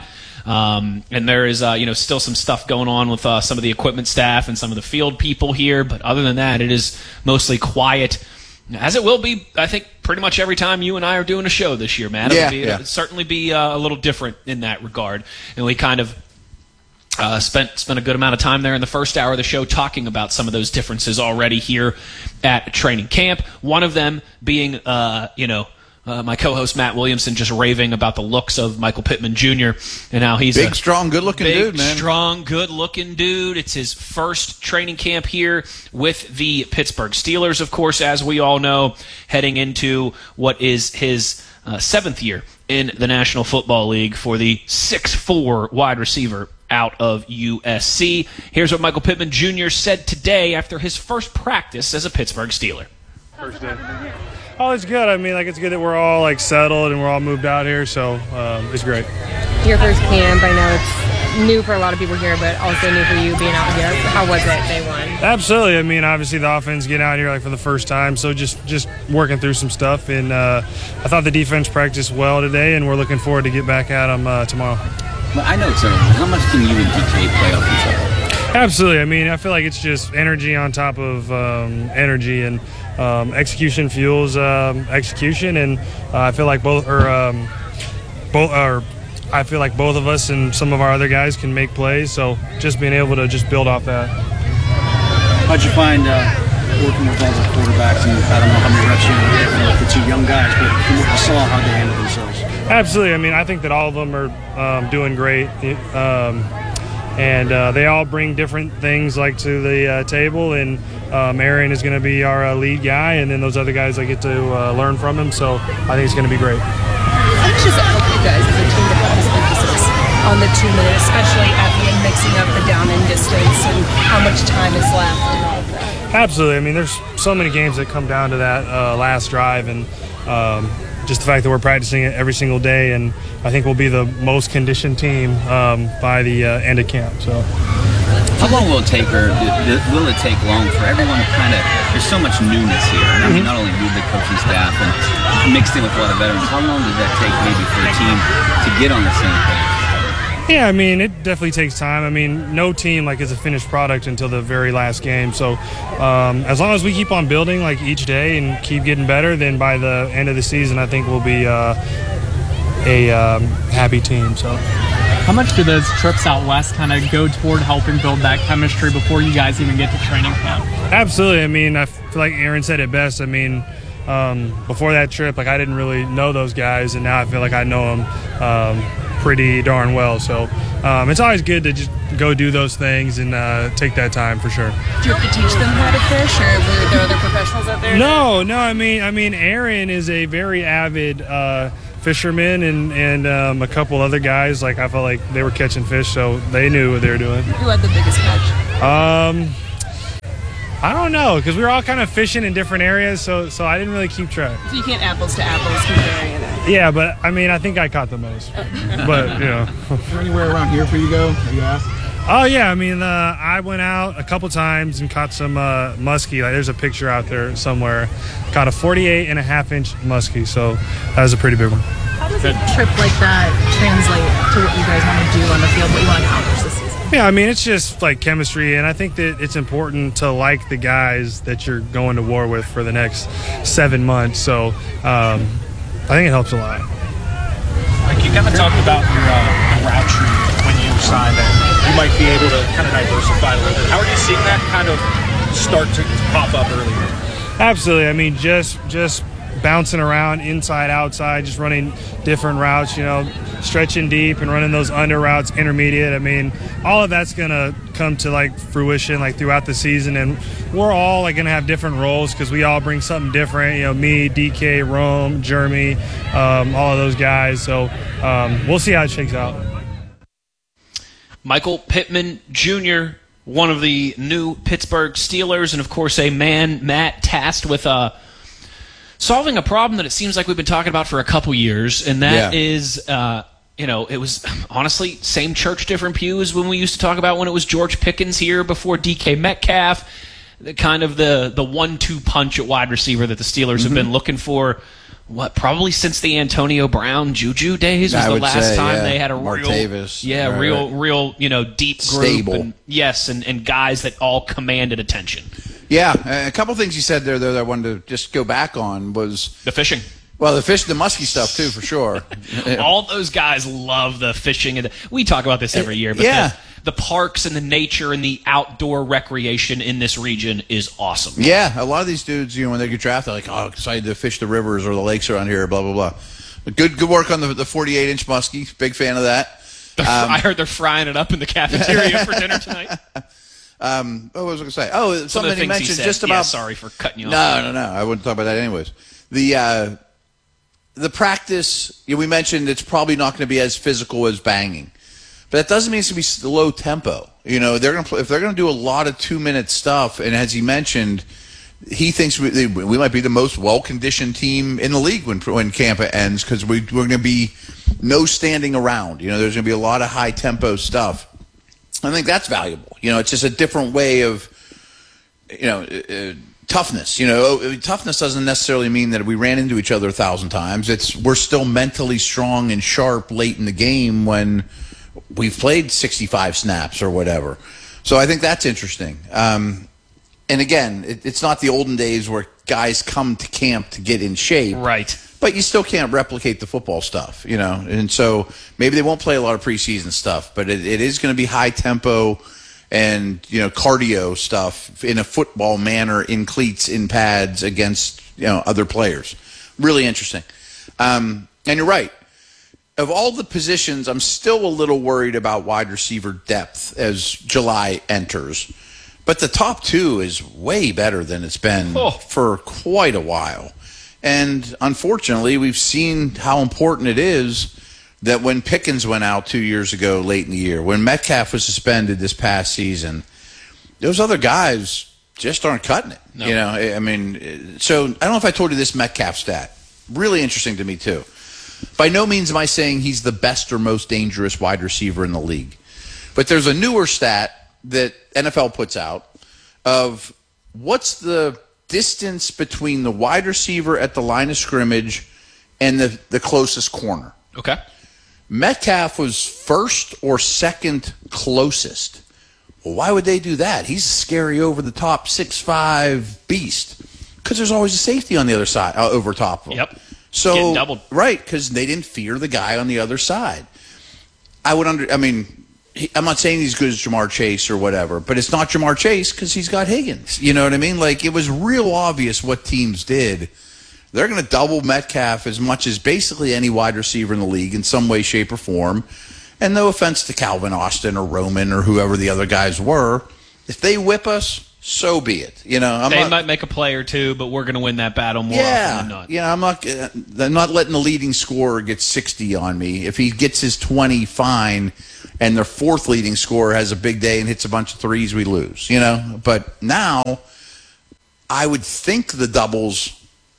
Um, and there is, uh, you know, still some stuff going on with uh, some of the equipment staff and some of the field people here. But other than that, it is mostly quiet, as it will be, I think, pretty much every time you and I are doing a show this year, Matt. Yeah, It'll, be, yeah. it'll certainly be uh, a little different in that regard. And we kind of uh, spent spent a good amount of time there in the first hour of the show talking about some of those differences already here at training camp. One of them being, uh, you know, Uh, my co-host Matt Williamson just raving about the looks of Michael Pittman Junior and how he's big, a strong, good-looking big, dude, man. strong, good-looking dude. It's his first training camp here with the Pittsburgh Steelers, of course, as we all know, heading into what is his uh, seventh year in the National Football League for the six foot four wide receiver out of U S C. Here's what Michael Pittman Junior said today after his first practice as a Pittsburgh Steeler. First day. Oh, it's good. I mean, like, it's good that we're all, like, settled and we're all moved out here, so um, it's great. Your first camp, I know it's new for a lot of people here, but also new for you being out here. How was it day one? Absolutely. I mean, obviously the offense getting out here, like, for the first time, so just, just working through some stuff. And uh, I thought the defense practiced well today, and we're looking forward to get back at them uh, tomorrow. Well, I know it's early. How much can you and D K play off each other? Absolutely. I mean, I feel like it's just energy on top of um, energy, and um, execution fuels um, execution. And uh, I feel like both, or um, both, or I feel like both of us and some of our other guys can make plays. So just being able to just build off that. How'd you find uh, working with all the quarterbacks? And I don't know how many reps you had with the two young guys, but from what you saw, how they handled themselves. Absolutely. I mean, I think that all of them are um, doing great. Um, And uh, they all bring different things like to the uh, table, and um, Aaron is going to be our uh, lead guy, and then those other guys I get to uh, learn from him. So I think it's going to be great. How much does it help you guys as a team to put this emphasis on the two minutes, especially at the end, mixing up the down and distance, and how much time is left and all of that? Absolutely. I mean, there's so many games that come down to that uh, last drive, and um, just the fact that we're practicing it every single day, and I think we'll be the most conditioned team um, by the uh, end of camp. So, how long will it take, or will it take long for everyone to kind of? There's so much newness here, and I mean, not only you, the coaching staff, and mixed in with a lot of veterans. How long does that take, maybe, for a team to get on the same page? Yeah, I mean, it definitely takes time. I mean, no team like is a finished product until the very last game. So, um, as long as we keep on building like each day and keep getting better, then by the end of the season, I think we'll be uh, a um, happy team. So, How much do those trips out west kind of go toward helping build that chemistry before you guys even get to training camp? Absolutely. I mean, I feel like Aaron said it best. I mean, um, before that trip, like I didn't really know those guys, and now I feel like I know them um, pretty darn well. So um, it's always good to just go do those things and uh, take that time for sure. Do you have to teach them how to fish, or were there other professionals out there? No, no. I mean, I mean, Aaron is a very avid uh, fisherman, and and um, a couple other guys. Like I felt like they were catching fish, so they knew what they were doing. Who had the biggest catch? Um, I don't know, because we were all kind of fishing in different areas, so so I didn't really keep track. So you can't apples to apples comparing it. Yeah, but I mean, I think I caught the most. But you know, is there anywhere around here for you to go? Have you asked? Oh yeah, I mean, uh, I went out a couple times and caught some uh, muskie. Like, there's a picture out there somewhere. Caught a forty-eight and a half inch muskie, so that was a pretty big one. How does a trip like that translate to what you guys want to do on the field, what you want to accomplish this season? Yeah, I mean, it's just like chemistry, and I think that it's important to like the guys that you're going to war with for the next seven months. So um, I think it helps a lot. Like you kind of talked about your uh, route tree when you signed that you might be able to kind of diversify a little bit. How are you seeing that kind of start to pop up earlier? Absolutely. I mean, just just bouncing around inside, outside, just running different routes, you know, stretching deep and running those under routes, intermediate. I mean, all of that's going to come to like fruition like throughout the season, and we're all like going to have different roles because we all bring something different. You know, me, D K, Rome, Jeremy, um, all of those guys. So um, we'll see how it shakes out. Michael Pittman Junior, one of the new Pittsburgh Steelers, and of course a man, Matt, tasked with uh, solving a problem that it seems like we've been talking about for a couple years, and that Yeah. is, uh, you know, it was honestly same church, different pews when we used to talk about when it was George Pickens here before D K Metcalf, the kind of the the one two punch at wide receiver that the Steelers have Mhm. been looking for. What, probably since the Antonio Brown Juju days was I the would last say, time yeah. they had a Martavis. real, yeah, Right, real, right. real, you know, deep group. Stable. And, yes, and, and guys that all commanded attention. Yeah, a couple things you said there, though, that I wanted to just go back on was the fishing. Well, the fish, the musky stuff too, for sure. All those guys love the fishing, and the, we talk about this every year. But Yeah. the, the parks and the nature and the outdoor recreation in this region is awesome. Yeah, a lot of these dudes, you know, when they get drafted, they're like, oh, excited to fish the rivers or the lakes around here, blah blah blah. Good, good work on the the forty-eight inch muskie. Big fan of that. They're Um, fr- I heard they're frying it up in the cafeteria for dinner tonight. Um, what was I going to say? Oh, Some of the something he things he mentioned said. just Yeah, about. sorry for cutting you off. No, no, no. I wouldn't talk about that anyways. The uh, the practice, you know, we mentioned it's probably not going to be as physical as banging, but that doesn't mean it's going to be low tempo. You know, they're going to if they're going to do a lot of two minute stuff, and as he mentioned, he thinks we, we might be the most well conditioned team in the league when when camp ends because we, we're going to be no standing around. You know, there's going to be a lot of high tempo stuff. I think that's valuable. You know, it's just a different way of, you know, uh, toughness. You know, toughness doesn't necessarily mean that we ran into each other a thousand times. It's we're still mentally strong and sharp late in the game when we've played sixty-five snaps or whatever. So I think that's interesting. Um, and again, it, it's not the olden days where guys come to camp to get in shape. Right. But you still can't replicate the football stuff, you know. And so maybe they won't play a lot of preseason stuff, but it, it is going to be high tempo and, you know, cardio stuff in a football manner in cleats, in pads against, you know, other players. Really interesting. Um, and you're right. Of all the positions, I'm still a little worried about wide receiver depth as July enters. But the top two is way better than it's been Oh. for quite a while. And unfortunately, we've seen how important it is that when Pickens went out two years ago late in the year, when Metcalf was suspended this past season, those other guys just aren't cutting it. No. You know, I mean, so I don't know if I told you this Metcalf stat. Really interesting to me, too. By no means am I saying he's the best or most dangerous wide receiver in the league. But there's a newer stat that N F L puts out of what's the distance between the wide receiver at the line of scrimmage and the, the closest corner. Okay. Metcalf was first or second closest. Well, why would they do that? He's a scary over-the-top six five beast because there's always a safety on the other side, uh, over top of him. Yep. So, Getting doubled. right, because they didn't fear the guy on the other side. I would under. I mean, he, I'm not saying he's good as Jamar Chase or whatever, but it's not Jamar Chase because he's got Higgins. You know what I mean? Like, it was real obvious what teams did. They're going to double Metcalf as much as basically any wide receiver in the league in some way, shape, or form. And no offense to Calvin Austin or Roman or whoever the other guys were, if they whip us, so be it. You know, I'm they not, might make a play or two, but we're going to win that battle more yeah, often than not. Yeah, I'm not. Uh, I'm not letting the leading scorer get sixty on me. If he gets his twenty, fine. And their fourth leading scorer has a big day and hits a bunch of threes, we lose. You know, but now I would think the doubles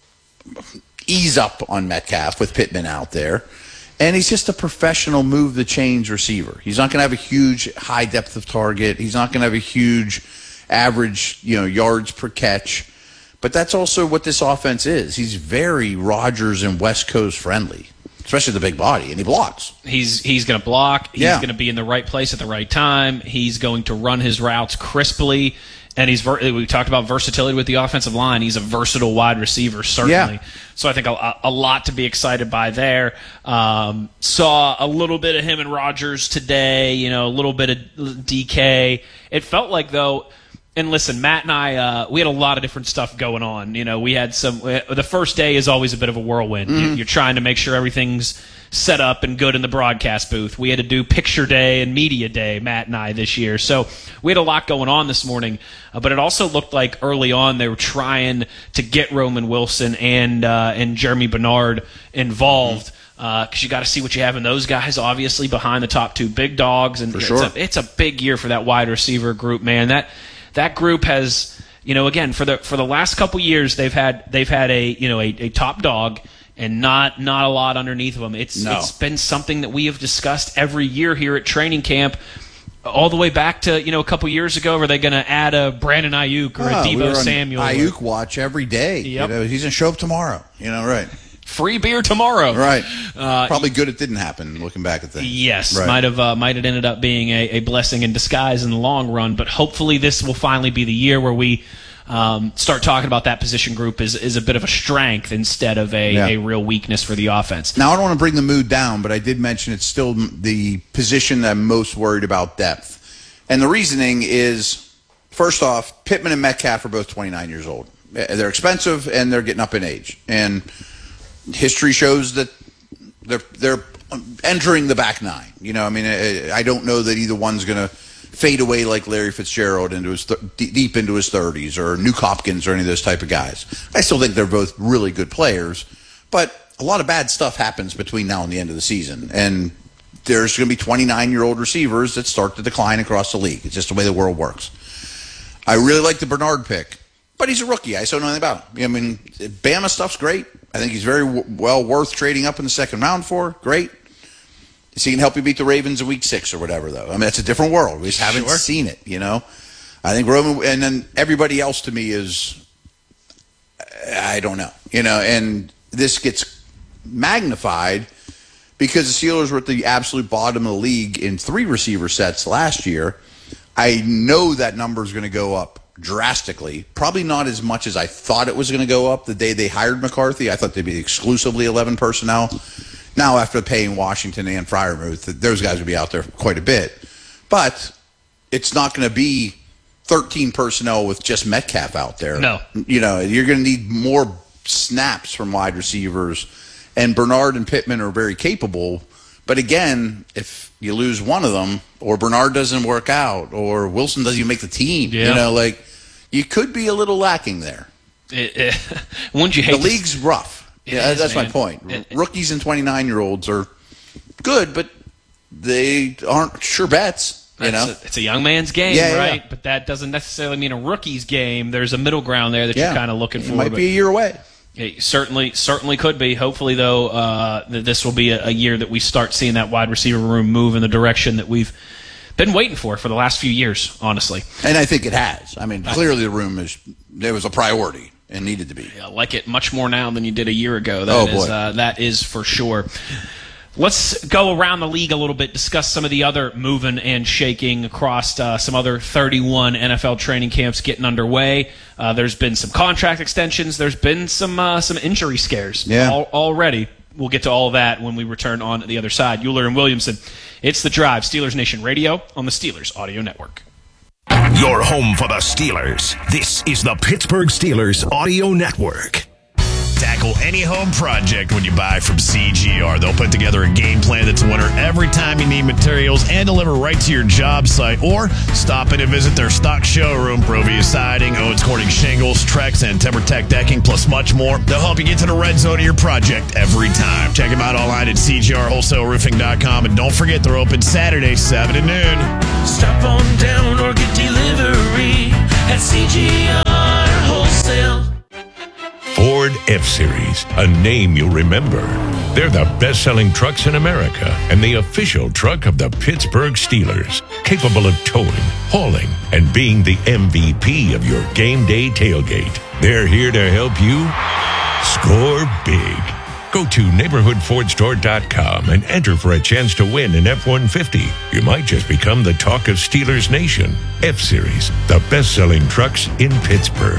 ease up on Metcalf with Pittman out there. And he's just a professional move the chains receiver. He's not going to have a huge high depth of target. He's not going to have a huge average, you know, yards per catch. But that's also what this offense is. He's very Rodgers and West Coast friendly, especially the big body, and he blocks. He's he's going to block. He's Yeah. going to be in the right place at the right time. He's going to run his routes crisply. And he's ver- we talked about versatility with the offensive line. He's a versatile wide receiver, certainly. Yeah. So I think a, a lot to be excited by there. Um, saw a little bit of him and Rodgers today, you know, a little bit of D K. It felt like, though, and listen, Matt and I, uh, we had a lot of different stuff going on. You know, we had some, the first day is always a bit of a whirlwind. You, Mhm. you're trying to make sure everything's set up and good in the broadcast booth. We had to do picture day and media day, Matt and I, this year. So we had a lot going on this morning, uh, but it also looked like early on they were trying to get Roman Wilson and uh, and Jeremy Bernard involved. Because uh, you got to see what you have in those guys, obviously, behind the top two big dogs. And For it's, sure. a, it's a big year for that wide receiver group, man. That that group has, you know, again, for the for the last couple years, they've had they've had a you know a, a top dog and not not a lot underneath of them. It's No. it's been something that we have discussed every year here at training camp, all the way back to you know a couple years ago. Are they going to add a Brandon Ayuk or Oh, a we Deebo were on Samuel? or- Ayuk watch every day. Yep. You know, he's going to show up tomorrow. You know, right. Free beer tomorrow. Right. Uh, Probably good it didn't happen, looking back at things. Yes, Right. might have uh, might have ended up being a, a blessing in disguise in the long run, but hopefully this will finally be the year where we um, start talking about that position group as, as a bit of a strength instead of a, Yeah. a real weakness for the offense. Now, I don't want to bring the mood down, but I did mention it's still the position that I'm most worried about depth. And the reasoning is, first off, Pittman and Metcalf are both twenty-nine years old. They're expensive, and they're getting up in age. And history shows that they're they're entering the back nine. You know, I mean, I, I don't know that either one's going to fade away like Larry Fitzgerald into his th- deep into his thirties, or Nuke Hopkins, or any of those type of guys. I still think they're both really good players, but a lot of bad stuff happens between now and the end of the season, and there's going to be twenty-nine-year-old receivers that start to decline across the league. It's just the way the world works. I really like the Bernard pick, but he's a rookie. I still don't know anything about him. I mean, Bama stuff's great. I think he's very w- well worth trading up in the second round for. Great. Is he can help you beat the Ravens in week six or whatever, though? I mean, that's a different world. We just haven't Sure. seen it, you know? I think Roman, and then everybody else to me is, I don't know, you know, and this gets magnified because the Steelers were at the absolute bottom of the league in three receiver sets last year. I know that number is going to go up drastically. Probably not as much as I thought it was going to go up the day they hired McCarthy. I thought they'd be exclusively eleven personnel. Now, after paying Washington and Freiermuth, those guys would be out there quite a bit. But it's not going to be thirteen personnel with just Metcalf out there. No. You know, you're going to need more snaps from wide receivers. And Bernard and Pittman are very capable. But again, if you lose one of them, or Bernard doesn't work out, or Wilson doesn't even make the team, Yeah. you know, like, you could be a little lacking there. It, it, wouldn't you hate The to- league's rough. It Yeah, is, that's my man. point. It- it- Rookies and twenty-nine-year-olds are good, but they aren't sure bets, you It's know? a, it's a young man's game, Yeah, yeah, right? yeah. But that doesn't necessarily mean a rookie's game. There's a middle ground there that Yeah. you're kind of looking It for. might but be a year away. It certainly, certainly could be. Hopefully, though, uh, that this will be a, a year that we start seeing that wide receiver room move in the direction that we've been waiting for for the last few years, honestly. And I think it has. I mean, clearly the room is there was a priority and needed to be. I like it much more now than you did a year ago. That Oh, is, boy. uh, that is for sure. Let's go around the league a little bit, discuss some of the other moving and shaking across uh, some other thirty-one N F L training camps getting underway. Uh, there's been some contract extensions. There's been some uh, some injury scares Yeah. al- already. we'll get to all of that when we return on the other side. Euler and Williamson. It's The Drive, Steelers Nation Radio on the Steelers Audio Network. Your home for the Steelers. This is the Pittsburgh Steelers Audio Network. Tackle any home project when you buy from C G R. They'll put together a game plan that's a winner every time you need materials and deliver right to your job site. Or stop in and visit their stock showroom. Provia Siding, Owens Corning Shingles, Trex, and TimberTech Decking, plus much more. They'll help you get to the red zone of your project every time. Check them out online at C G R wholesale roofing dot com. And don't forget, they're open Saturday, seven to noon. Stop on down or get delivery at C G R Wholesale. Ford F-Series, a name you'll remember. They're the best-selling trucks in America and the official truck of the Pittsburgh Steelers, capable of towing, hauling, and being the M V P of your game day tailgate. They're here to help you score big. Go to neighborhood ford store dot com and enter for a chance to win an F one fifty. You might just become the talk of Steelers Nation. F-Series, the best-selling trucks in Pittsburgh.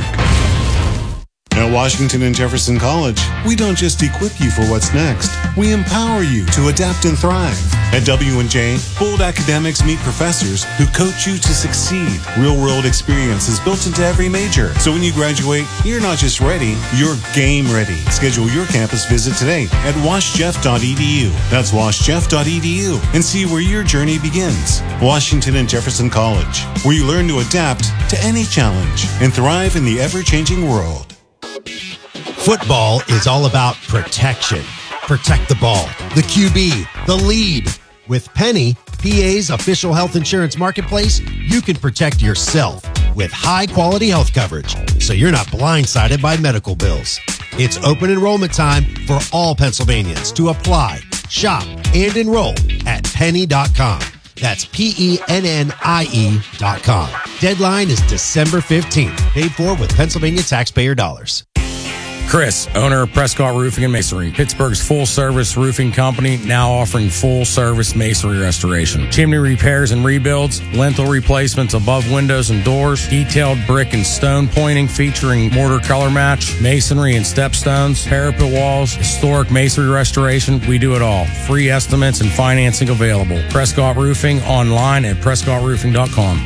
At Washington and Jefferson College, we don't just equip you for what's next. We empower you to adapt and thrive. At W and J, bold academics meet professors who coach you to succeed. Real-world experience is built into every major. So when you graduate, you're not just ready, you're game ready. Schedule your campus visit today at wash jeff dot e d u. That's wash jeff dot e d u and see where your journey begins. Washington and Jefferson College, where you learn to adapt to any challenge and thrive in the ever-changing world. Football is all about protection. Protect the ball, the Q B, the lead. With Penny, P A's official health insurance marketplace, you can protect yourself with high-quality health coverage, so you're not blindsided by medical bills. It's open enrollment time for all Pennsylvanians to apply, shop, and enroll at penny dot com. That's P E N N I E dot com. Deadline is December fifteenth. Paid for with Pennsylvania taxpayer dollars. Chris, owner of Prescott Roofing and Masonry, Pittsburgh's full-service roofing company, now offering full-service masonry restoration, chimney repairs and rebuilds, lintel replacements above windows and doors, detailed brick and stone pointing featuring mortar color match, masonry and stepstones, parapet walls, historic masonry restoration. We do it all. Free estimates and financing available. Prescott Roofing online at prescott roofing dot com.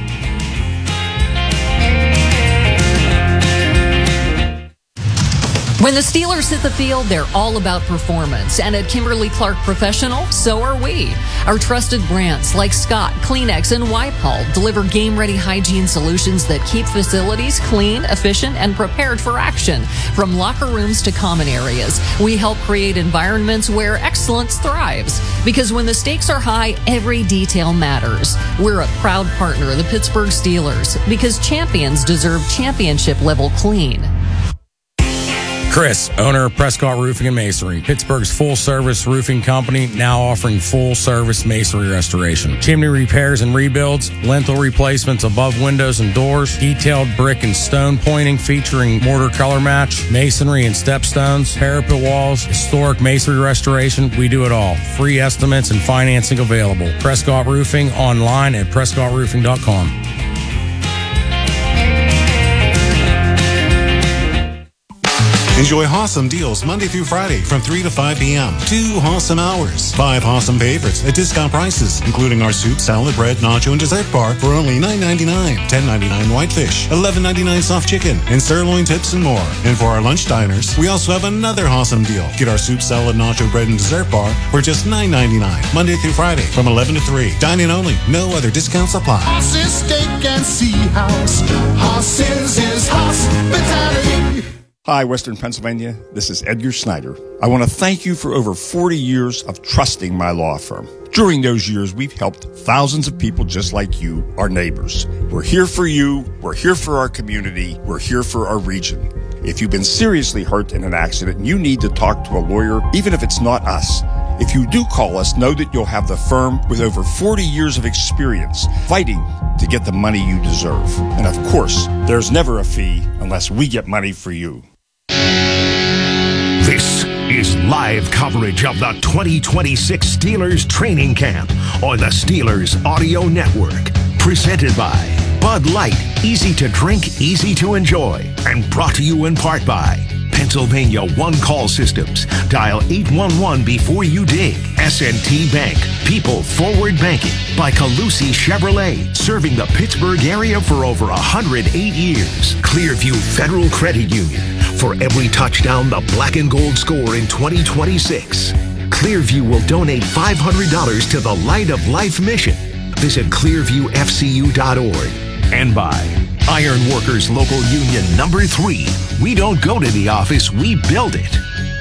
When the Steelers hit the field, they're all about performance. And at Kimberly-Clark Professional, so are we. Our trusted brands like Scott, Kleenex, and Wipe-All deliver game-ready hygiene solutions that keep facilities clean, efficient, and prepared for action. From locker rooms to common areas, we help create environments where excellence thrives. Because when the stakes are high, every detail matters. We're a proud partner of the Pittsburgh Steelers because champions deserve championship-level clean. Chris, owner of Prescott Roofing and Masonry, Pittsburgh's full-service roofing company, now offering full-service masonry restoration, chimney repairs and rebuilds, lintel replacements above windows and doors, detailed brick and stone pointing featuring mortar color match, masonry and stepstones, parapet walls, historic masonry restoration. We do it all. Free estimates and financing available. Prescott Roofing online at prescott roofing dot com. Enjoy awesome deals Monday through Friday from three to five p.m. Two awesome hours. Five awesome favorites at discount prices, including our soup, salad, bread, nacho, and dessert bar for only nine ninety-nine. ten ninety-nine whitefish, eleven ninety-nine soft chicken, and sirloin tips and more. And for our lunch diners, we also have another awesome deal. Get our soup, salad, nacho, bread, and dessert bar for just nine ninety-nine. Monday through Friday from eleven to three. Dine in only. No other discounts apply. Horses, steak, and sea house. Horses is hospitality. Hi, Western Pennsylvania. This is Edgar Snyder. I want to thank you for over forty years of trusting my law firm. During those years, we've helped thousands of people just like you, our neighbors. We're here for you. We're here for our community. We're here for our region. If you've been seriously hurt in an accident and you need to talk to a lawyer, even if it's not us, if you do call us, know that you'll have the firm with over forty years of experience fighting to get the money you deserve. And of course, there's never a fee unless we get money for you. This is live coverage of the twenty twenty-six Steelers training camp on the Steelers Audio Network. Presented by Bud Light, easy to drink, easy to enjoy. And brought to you in part by Pennsylvania one-call systems. Dial eight one one before you dig. S and T Bank. People forward banking. By Calusi Chevrolet. Serving the Pittsburgh area for over one hundred eight years. Clearview Federal Credit Union. For every touchdown the black and gold score in twenty twenty-six. Clearview will donate five hundred dollars to the Light of Life mission. Visit clearview f c u dot org. And by Iron Workers Local Union Number three. We don't go to the office, we build it.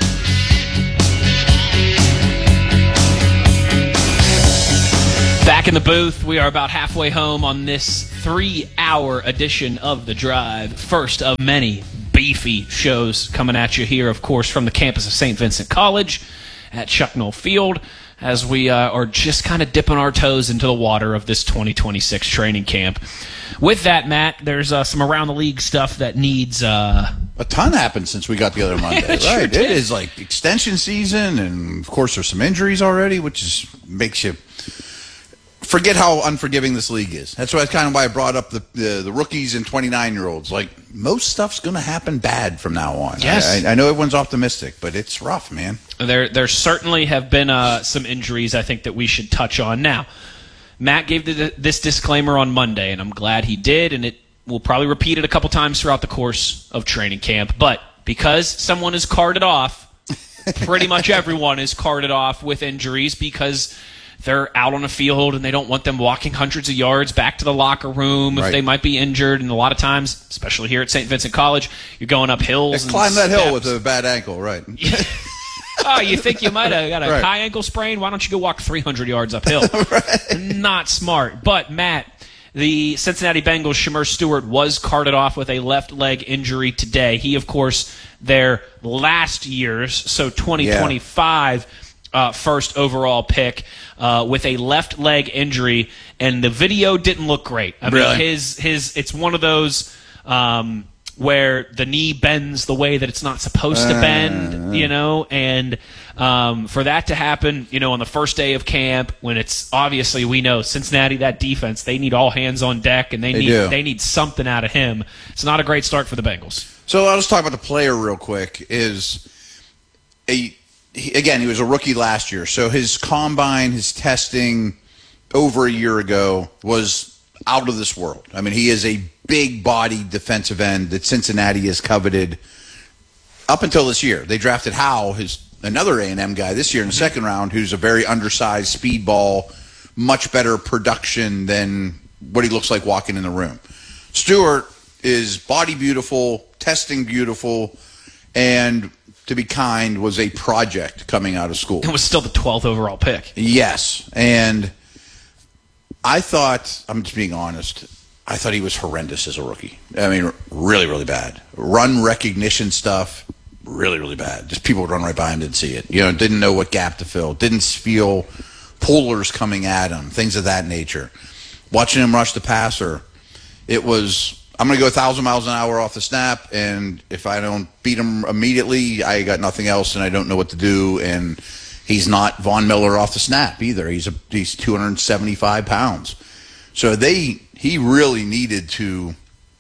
Back in the booth, we are about halfway home on this three-hour edition of The Drive. First of many beefy shows coming at you here, of course, from the campus of Saint Vincent College at Chuck Noll Field, as we uh, are just kind of dipping our toes into the water of this twenty twenty-six training camp. With that, Matt, there's uh, some around the league stuff that needs... Uh... A ton happened since we got together Monday, It sure right? did. It is like extension season, and of course there's some injuries already, which is makes you forget how unforgiving this league is. That's why kind of why I brought up the the, the rookies and twenty-nine year olds. Like, most stuff's going to happen bad from now on. Yes. I, I know everyone's optimistic, but it's rough, man. There, there certainly have been uh, some injuries I think that we should touch on. Now, Matt gave the, this disclaimer on Monday, and I'm glad he did, and it will probably repeat it a couple times throughout the course of training camp. But because someone is carded off, pretty much everyone is carded off with injuries because they're out on a field and they don't want them walking hundreds of yards back to the locker room if Right. they might be injured. And a lot of times, especially here at Saint Vincent College, you're going up hills. and Climb that hill steps. with a bad ankle, right? Oh, you think you might have got a Right. high ankle sprain? Why don't you go walk three hundred yards uphill? Not smart. But, Matt, the Cincinnati Bengals, Shamir Stewart, was carted off with a left leg injury today. He, of course, their last year's, so twenty twenty-five uh, first overall pick, uh, with a left leg injury. And the video didn't look great. I Really? mean, his, his, it's one of those... Um, where the knee bends the way that it's not supposed to bend, you know, and um, for that to happen, you know, on the first day of camp, when it's obviously, we know Cincinnati, that defense, they need all hands on deck, and they, They need do. they need something out of him. It's not a great start for the Bengals. So I'll just talk about the player real quick. Is a he, again, he was a rookie last year, so his combine, his testing over a year ago was out of this world. I mean, he is a big-bodied defensive end that Cincinnati has coveted up until this year. They drafted Howe, his another A and M guy, this year in the second round, who's a very undersized speedball, much better production than what he looks like walking in the room. Stewart is body beautiful, testing beautiful, and to be kind, was a project coming out of school. It was still the twelfth overall pick. Yes, and I thought, I'm just being honest, I thought he was horrendous as a rookie. I mean, really, really bad. Run recognition stuff, really, really bad. Just people would run right by him, didn't see it. You know, didn't know what gap to fill, didn't feel pullers coming at him, things of that nature. Watching him rush the passer, it was, I'm going to go one thousand miles an hour off the snap, and if I don't beat him immediately, I got nothing else, and I don't know what to do, and he's not Von Miller off the snap either. He's a, he's two hundred seventy-five pounds. So they he really needed to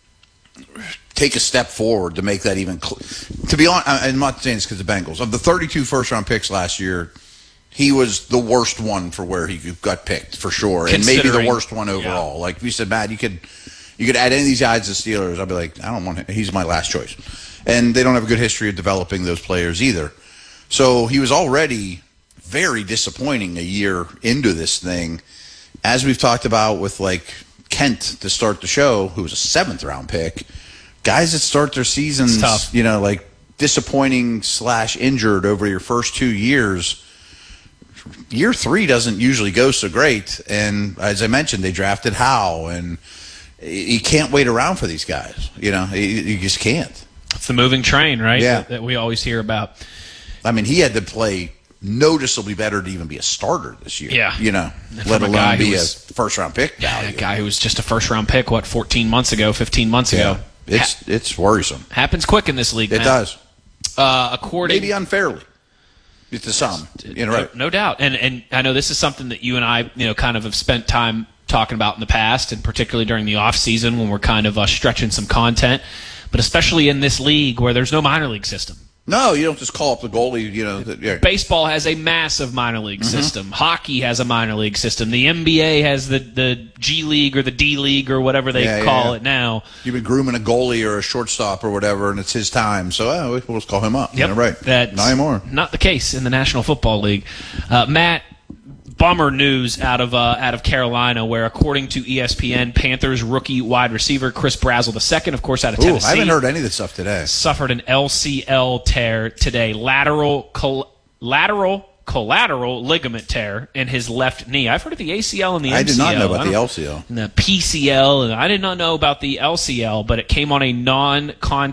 take a step forward to make that even cl- to be honest, I'm not saying this because of the Bengals. Of the thirty-two first-round picks last year, he was the worst one for where he got picked, for sure, and maybe the Considering- worst one overall. Yeah. Like we said, Matt, you could you could add any of these guys to Steelers, I'd be like, I don't want him. He's my last choice. And they don't have a good history of developing those players either. So he was already very disappointing a year into this thing. As we've talked about with, like, Kent to start the show, who was a seventh round pick, guys that start their seasons, you know, like disappointing slash injured over your first two years, year three doesn't usually go so great. And as I mentioned, they drafted Howe, and you can't wait around for these guys. You know, you, you just can't. It's the moving train, right? Yeah. That, that we always hear about. I mean, he had to play noticeably better to even be a starter this year. Yeah. You know, And let from a guy alone who be was- a first-round pick Yeah, value. a guy who was just a first-round pick, what, fourteen months ago, fifteen months Yeah. ago. It's it's worrisome. Happens quick in this league, It man. does. Uh, according, Maybe unfairly. To some. You know, right. No, no doubt. And and I know this is something that you and I, you know, kind of have spent time talking about in the past, and particularly during the off season when we're kind of uh, stretching some content, but especially in this league where there's no minor league system. No, you don't just call up the goalie. You know, that, yeah. Baseball has a massive minor league Mm-hmm. system. Hockey has a minor league system. The N B A has the, the G League or the D League or whatever they Yeah, yeah, call yeah. it now. You've been grooming a goalie or a shortstop or whatever, and it's his time. So oh, we'll just call him up. Yep, Yeah, right. That's Not anymore. Not the case in the National Football League. Uh, Matt, bummer news out of uh, out of Carolina, where according to E S P N, Panthers rookie wide receiver Chris Brazzell the second, of course, out of Ooh, Tennessee. I haven't heard any of this stuff today. Suffered an L C L tear today, lateral col- lateral collateral ligament tear in his left knee. I've heard of the A C L and the I M C L. did not know about I the don't- L C L. And the P C L, and I did not know about the L C L, but it came on a non-contact